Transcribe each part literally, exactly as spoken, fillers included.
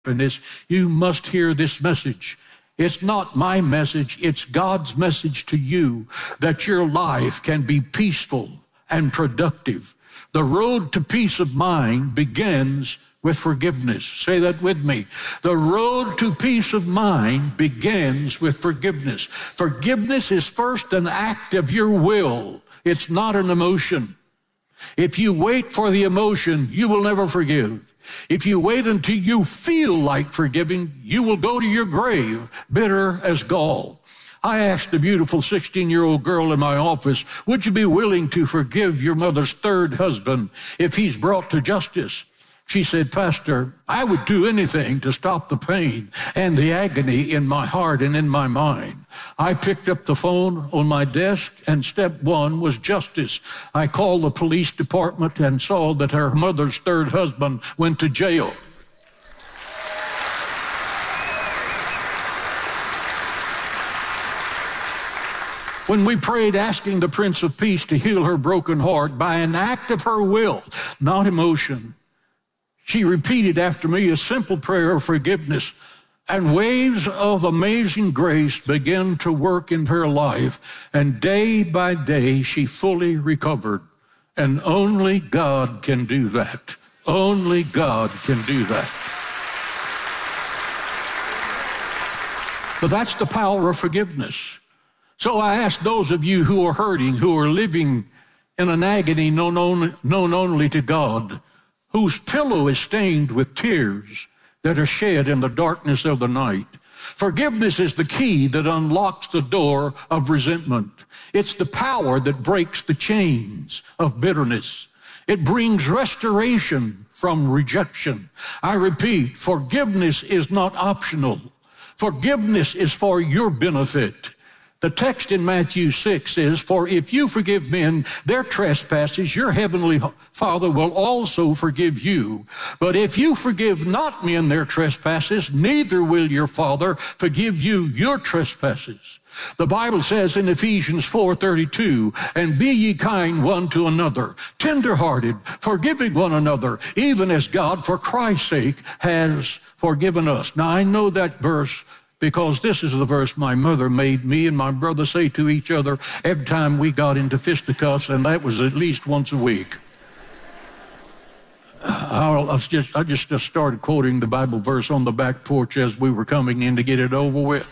this, you must hear this message. It's not my message, it's God's message to you that your life can be peaceful and productive. The road to peace of mind begins with forgiveness. Say that with me. The road to peace of mind begins with forgiveness. Forgiveness is first an act of your will. It's not an emotion. If you wait for the emotion, you will never forgive. If you wait until you feel like forgiving, you will go to your grave bitter as gall. I asked a beautiful sixteen-year-old girl in my office, would you be willing to forgive your mother's third husband if he's brought to justice? She said, Pastor, I would do anything to stop the pain and the agony in my heart and in my mind. I picked up the phone on my desk, and step one was justice. I called the police department and saw that her mother's third husband went to jail. When we prayed asking the Prince of Peace to heal her broken heart by an act of her will, not emotion, she repeated after me a simple prayer of forgiveness, and waves of amazing grace began to work in her life, and day by day she fully recovered. And only God can do that. Only God can do that. But that's the power of forgiveness. So I ask those of you who are hurting, who are living in an agony known only, known only to God, whose pillow is stained with tears that are shed in the darkness of the night. Forgiveness is the key that unlocks the door of resentment. It's the power that breaks the chains of bitterness. It brings restoration from rejection. I repeat, forgiveness is not optional. Forgiveness is for your benefit. The text in Matthew six says, for if you forgive men their trespasses, your heavenly Father will also forgive you. But if you forgive not men their trespasses, neither will your Father forgive you your trespasses. The Bible says in Ephesians four thirty-two, and be ye kind one to another, tenderhearted, forgiving one another, even as God for Christ's sake has forgiven us. Now I know that verse because this is the verse my mother made me and my brother say to each other every time we got into fisticuffs, and that was at least once a week. I, was just, I just started quoting the Bible verse on the back porch as we were coming in to get it over with.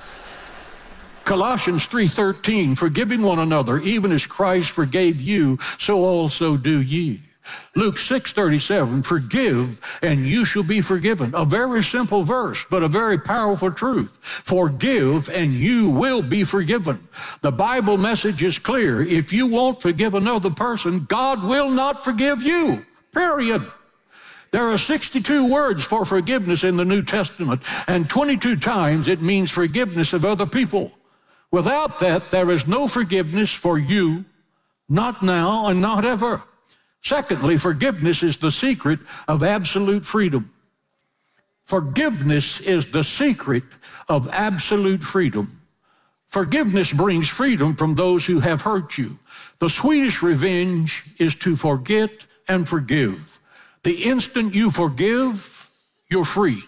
Colossians three thirteen, forgiving one another, even as Christ forgave you, so also do ye. Luke six thirty-seven, forgive and you shall be forgiven. A very simple verse, but a very powerful truth. Forgive and you will be forgiven. The Bible message is clear. If you won't forgive another person, God will not forgive you, period. There are sixty-two words for forgiveness in the New Testament, and twenty-two times it means forgiveness of other people. Without that, there is no forgiveness for you, not now and not ever. Secondly, forgiveness is the secret of absolute freedom. Forgiveness is the secret of absolute freedom. Forgiveness brings freedom from those who have hurt you. The sweetest revenge is to forget and forgive. The instant you forgive, you're free.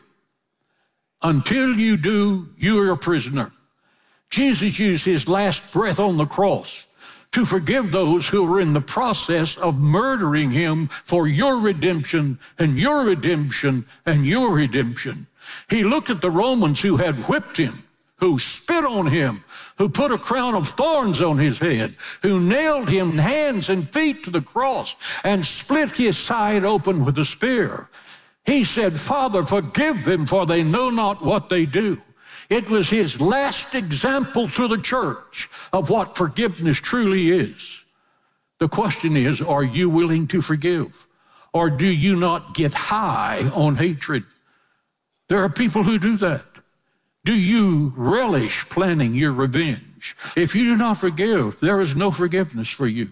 Until you do, you're a prisoner. Jesus used his last breath on the cross to forgive those who were in the process of murdering him for your redemption and your redemption and your redemption. He looked at the Romans who had whipped him, who spit on him, who put a crown of thorns on his head, who nailed him hands and feet to the cross and split his side open with a spear. He said, Father, forgive them, for they know not what they do. It was his last example to the church of what forgiveness truly is. The question is, are you willing to forgive? Or do you not get high on hatred? There are people who do that. Do you relish planning your revenge? If you do not forgive, there is no forgiveness for you.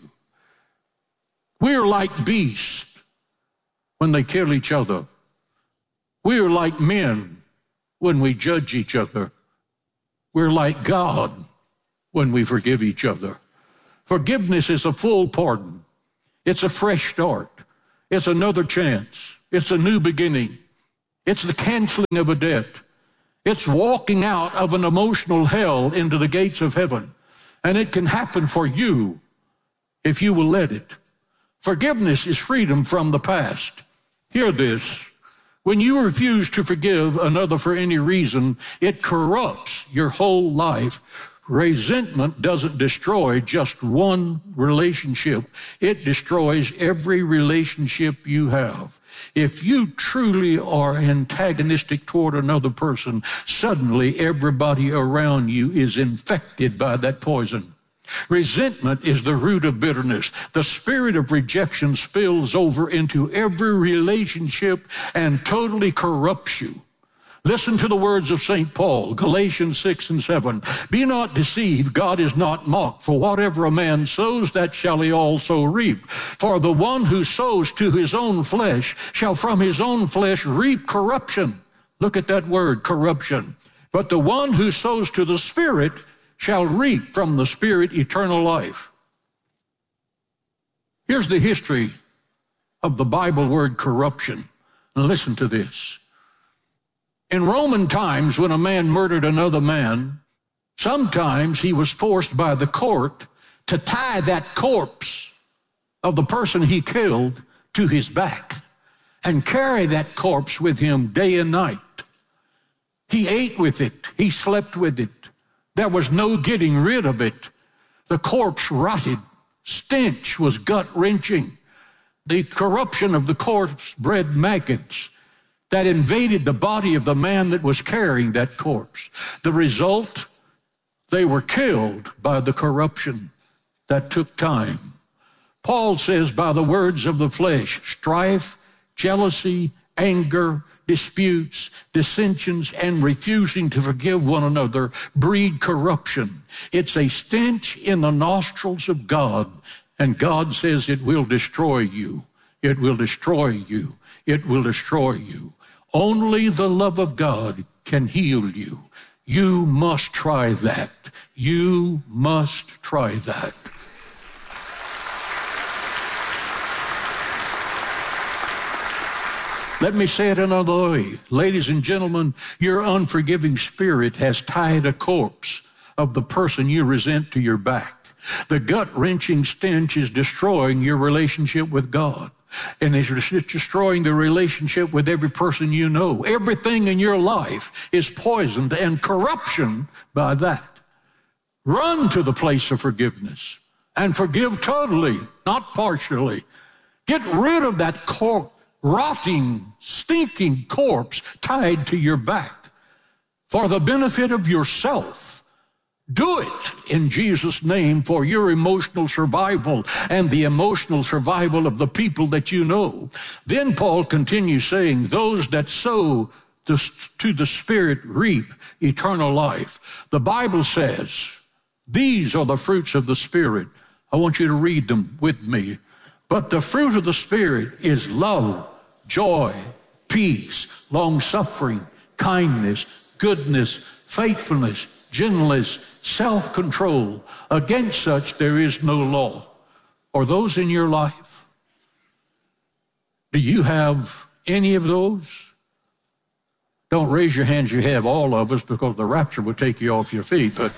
We're like beasts when they kill each other. We're like men when we judge each other. We're like God when we forgive each other. Forgiveness is a full pardon. It's a fresh start. It's another chance. It's a new beginning. It's the canceling of a debt. It's walking out of an emotional hell into the gates of heaven. And it can happen for you if you will let it. Forgiveness is freedom from the past. Hear this. When you refuse to forgive another for any reason, it corrupts your whole life. Resentment doesn't destroy just one relationship. It destroys every relationship you have. If you truly are antagonistic toward another person, suddenly everybody around you is infected by that poison. Resentment is the root of bitterness. The spirit of rejection spills over into every relationship and totally corrupts you. Listen to the words of Saint Paul, Galatians six and seven. Be not deceived, God is not mocked. For whatever a man sows, that shall he also reap. For the one who sows to his own flesh shall from his own flesh reap corruption. Look at that word, corruption. But the one who sows to the Spirit shall reap from the Spirit eternal life. Here's the history of the Bible word corruption. Now listen to this. In Roman times, when a man murdered another man, sometimes he was forced by the court to tie that corpse of the person he killed to his back and carry that corpse with him day and night. He ate with it. He slept with it. There was no getting rid of it. The corpse rotted. Stench was gut-wrenching. The corruption of the corpse bred maggots that invaded the body of the man that was carrying that corpse. The result, they were killed by the corruption that took time. Paul says, by the words of the flesh, strife, jealousy, anger, disputes, dissensions, and refusing to forgive one another breed corruption. It's a stench in the nostrils of God, and God says it will destroy you. It will destroy you. It will destroy you. Only the love of God can heal you. You must try that. You must try that. Let me say it another way. Ladies and gentlemen, your unforgiving spirit has tied a corpse of the person you resent to your back. The gut-wrenching stench is destroying your relationship with God. And it's destroying the relationship with every person you know. Everything in your life is poisoned and corruption by that. Run to the place of forgiveness and forgive totally, not partially. Get rid of that corpse. Rotting, stinking corpse tied to your back for the benefit of yourself. Do it in Jesus' name for your emotional survival and the emotional survival of the people that you know. Then Paul continues saying, those that sow to the Spirit reap eternal life. The Bible says, these are the fruits of the Spirit. I want you to read them with me. But the fruit of the Spirit is love, joy, peace, long-suffering, kindness, goodness, faithfulness, gentleness, self-control. Against such there is no law. Are those in your life? Do you have any of those? Don't raise your hands, you have all of us, because the rapture will take you off your feet. But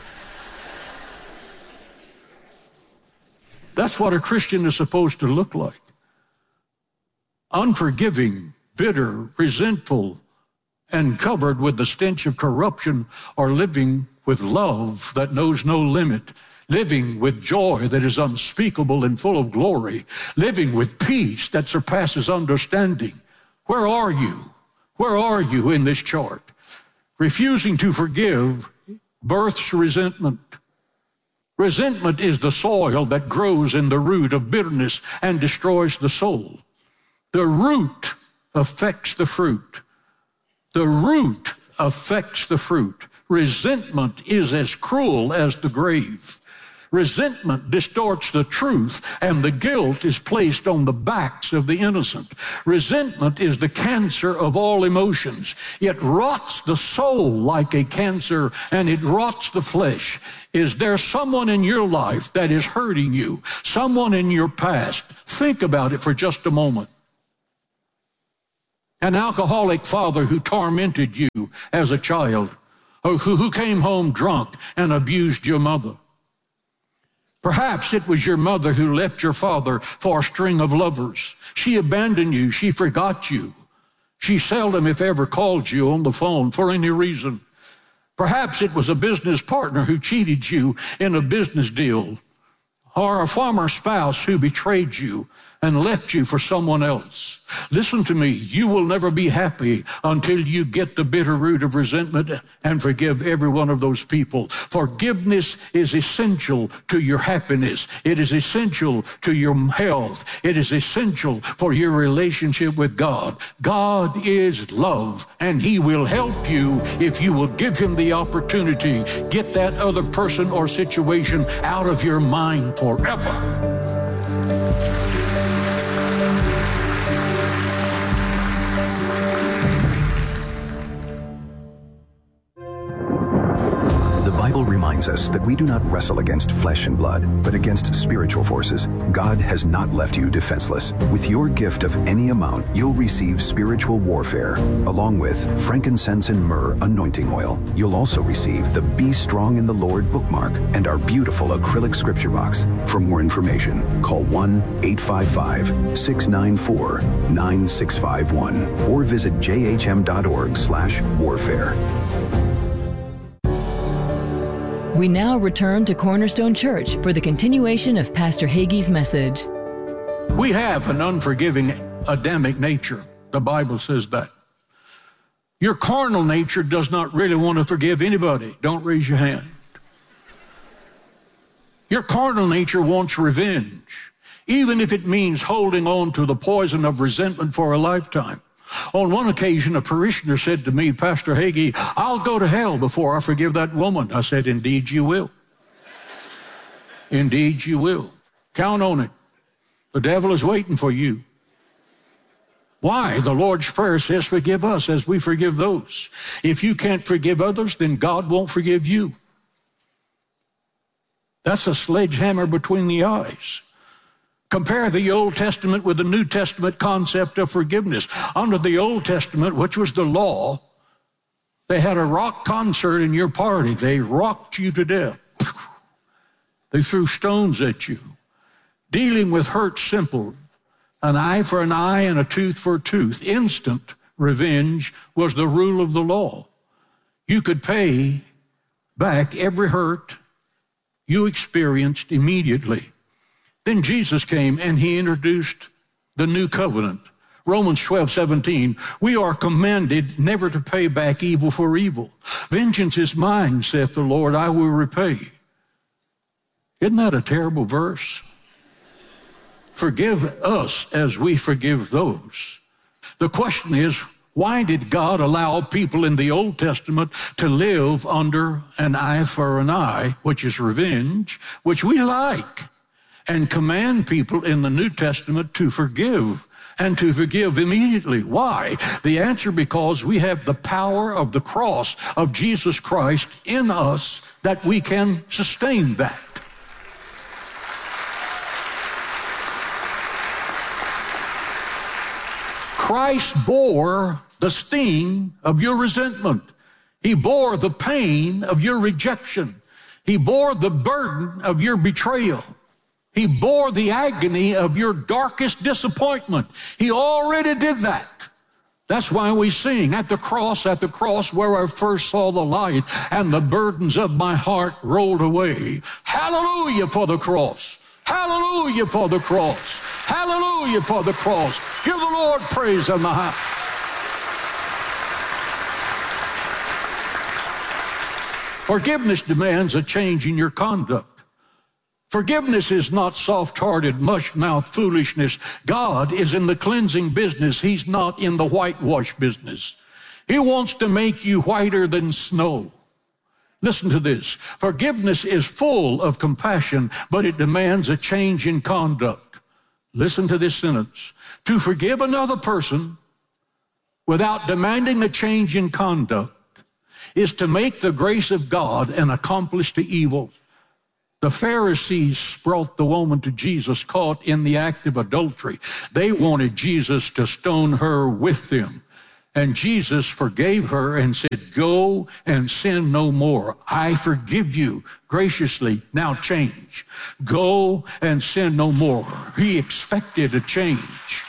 that's what a Christian is supposed to look like. Unforgiving, bitter, resentful, and covered with the stench of corruption, are living with love that knows no limit, living with joy that is unspeakable and full of glory, living with peace that surpasses understanding. Where are you? Where are you in this chart? Refusing to forgive births resentment. Resentment is the soil that grows in the root of bitterness and destroys the soul. The root affects the fruit. The root affects the fruit. Resentment is as cruel as the grave. Resentment distorts the truth, and the guilt is placed on the backs of the innocent. Resentment is the cancer of all emotions. It rots the soul like a cancer, and it rots the flesh. Is there someone in your life that is hurting you? Someone in your past? Think about it for just a moment. An alcoholic father who tormented you as a child, or who, who came home drunk and abused your mother. Perhaps it was your mother who left your father for a string of lovers. She abandoned you. She forgot you. She seldom, if ever, called you on the phone for any reason. Perhaps it was a business partner who cheated you in a business deal, or a former spouse who betrayed you and left you for someone else. Listen to me, you will never be happy until you get the bitter root of resentment and forgive every one of those people. Forgiveness is essential to your happiness. It is essential to your health. It is essential for your relationship with God. God is love, and He will help you if you will give Him the opportunity. Get that other person or situation out of your mind forever. The Bible reminds us that we do not wrestle against flesh and blood, but against spiritual forces. God has not left you defenseless. With your gift of any amount, you'll receive spiritual warfare, along with frankincense and myrrh anointing oil. You'll also receive the Be Strong in the Lord bookmark and our beautiful acrylic scripture box. For more information, call one eight five five, six nine four, nine six five one or visit j h m dot org slash warfare. We now return to Cornerstone Church for the continuation of Pastor Hagee's message. We have an unforgiving Adamic nature. The Bible says that. Your carnal nature does not really want to forgive anybody. Don't raise your hand. Your carnal nature wants revenge, even if it means holding on to the poison of resentment for a lifetime. On one occasion, a parishioner said to me, Pastor Hagee, I'll go to hell before I forgive that woman. I said, indeed you will. Indeed you will. Count on it. The devil is waiting for you. Why? The Lord's Prayer says, forgive us as we forgive those. If you can't forgive others, then God won't forgive you. That's a sledgehammer between the eyes. Compare the Old Testament with the New Testament concept of forgiveness. Under the Old Testament, which was the law, they had a rock concert in your party. They rocked you to death. They threw stones at you. Dealing with hurt simple. An eye for an eye and a tooth for a tooth. Instant revenge was the rule of the law. You could pay back every hurt you experienced immediately. Then Jesus came and He introduced the new covenant. Romans twelve seventeen, we are commanded never to pay back evil for evil. Vengeance is mine, saith the Lord, I will repay. Isn't that a terrible verse? Forgive us as we forgive those. The question is, why did God allow people in the Old Testament to live under an eye for an eye, which is revenge, which we like, and command people in the New Testament to forgive and to forgive immediately? Why? The answer, because we have the power of the cross of Jesus Christ in us that we can sustain that. Christ bore the sting of your resentment. He bore the pain of your rejection. He bore the burden of your betrayal. He bore the agony of your darkest disappointment. He already did that. That's why we sing, at the cross, at the cross where I first saw the light and the burdens of my heart rolled away. Hallelujah for the cross. Hallelujah for the cross. Hallelujah for the cross. Give the Lord praise in the house. Forgiveness demands a change in your conduct. Forgiveness is not soft-hearted, mush-mouthed foolishness. God is in the cleansing business. He's not in the whitewash business. He wants to make you whiter than snow. Listen to this. Forgiveness is full of compassion, but it demands a change in conduct. Listen to this sentence. To forgive another person without demanding a change in conduct is to make the grace of God an accomplice to evil. The Pharisees brought the woman to Jesus caught in the act of adultery. They wanted Jesus to stone her with them. And Jesus forgave her and said, go and sin no more. I forgive you graciously. Now change. Go and sin no more. He expected a change.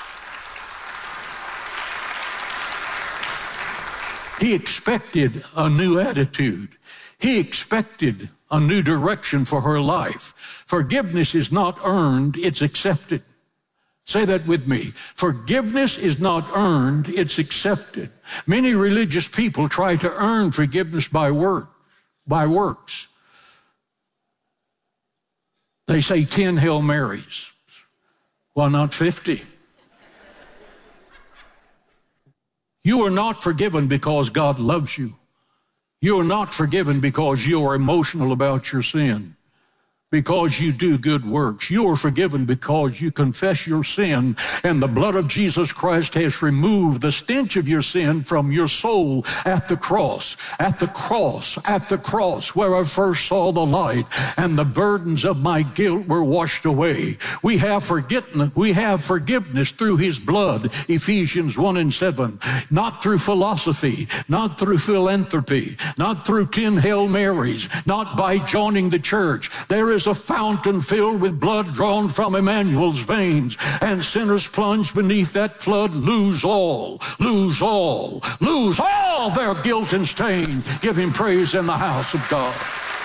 He expected a new attitude. He expected a new direction for her life. Forgiveness is not earned, it's accepted. Say that with me. Forgiveness is not earned, it's accepted. Many religious people try to earn forgiveness by work, by works. They say ten Hail Marys. Why not fifty? You are not forgiven because God loves you. You are not forgiven because you are emotional about your sin, because you do good works. You are forgiven because you confess your sin, and the blood of Jesus Christ has removed the stench of your sin from your soul at the cross, at the cross, at the cross, where I first saw the light, and the burdens of my guilt were washed away. We have forgiveness, we have forgiveness through his blood, Ephesians one and seven, not through philosophy, not through philanthropy, not through ten Hail Marys, not by joining the church. There is a fountain filled with blood drawn from Emmanuel's veins, and sinners plunged beneath that flood lose all, lose all, lose all their guilt and stain. Give him praise in the house of God.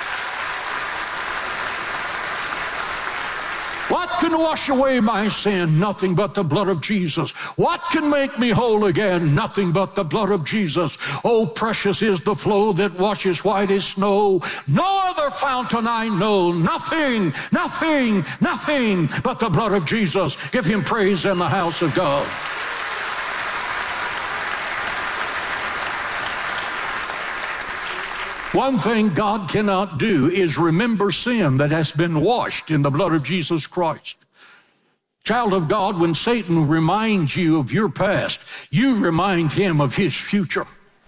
What can wash away my sin? Nothing but the blood of Jesus. What can make me whole again? Nothing but the blood of Jesus. Oh, precious is the flow that washes white as snow. No other fountain I know. Nothing, nothing, nothing but the blood of Jesus. Give him praise in the house of God. One thing God cannot do is remember sin that has been washed in the blood of Jesus Christ. Child of God, when Satan reminds you of your past, you remind him of his future.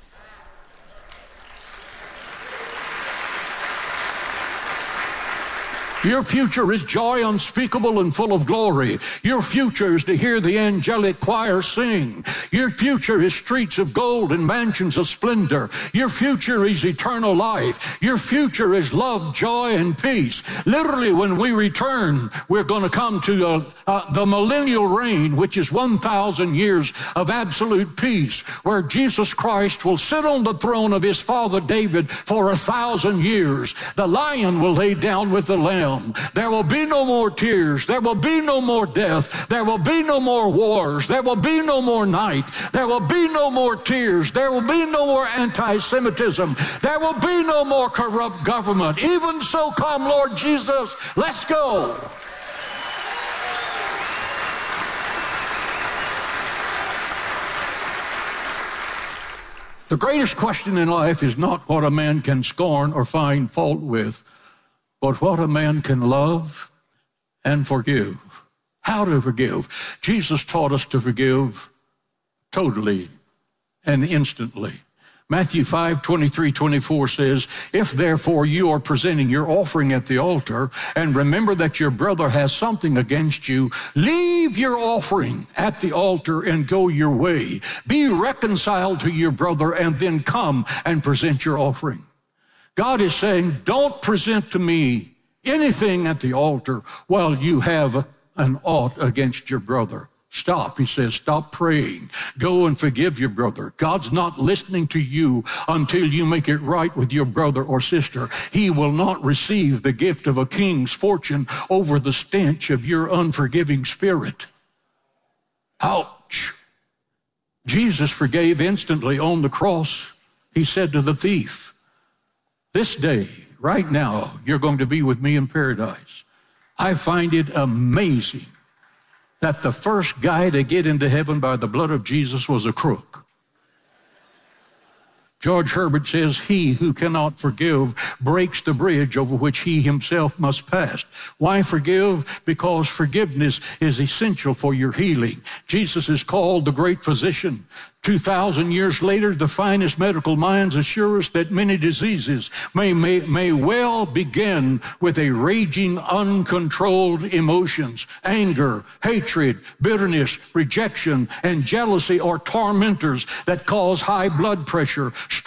Your future is joy unspeakable and full of glory. Your future is to hear the angelic choir sing. Your future is streets of gold and mansions of splendor. Your future is eternal life. Your future is love, joy, and peace. Literally, when we return, we're going to come to uh, uh, the millennial reign, which is one thousand years of absolute peace, where Jesus Christ will sit on the throne of his father David for a thousand years. The lion will lay down with the lamb. There will be no more tears. There will be no more death. There will be no more wars. There will be no more night. There will be no more tears. There will be no more anti-Semitism. There will be no more corrupt government. Even so, come, Lord Jesus. Let's go. The greatest question in life is not what a man can scorn or find fault with, but what a man can love and forgive. How to forgive. Jesus taught us to forgive totally and instantly. Matthew five, twenty-three, twenty-four says, if therefore you are presenting your offering at the altar, and remember that your brother has something against you, leave your offering at the altar and go your way. Be reconciled to your brother and then come and present your offering. God is saying, don't present to me anything at the altar while you have an ought against your brother. Stop, he says, stop praying. Go and forgive your brother. God's not listening to you until you make it right with your brother or sister. He will not receive the gift of a king's fortune over the stench of your unforgiving spirit. Ouch. Jesus forgave instantly on the cross. He said to the thief, this day, right now, you're going to be with me in paradise. I find it amazing that the first guy to get into heaven by the blood of Jesus was a crook. George Herbert says, he who cannot forgive breaks the bridge over which he himself must pass. Why forgive? Because forgiveness is essential for your healing. Jesus is called the great physician. Two thousand years later, the finest medical minds assure us that many diseases may, may, may well begin with a raging, uncontrolled emotions. Anger, hatred, bitterness, rejection, and jealousy are tormentors that cause high blood pressure,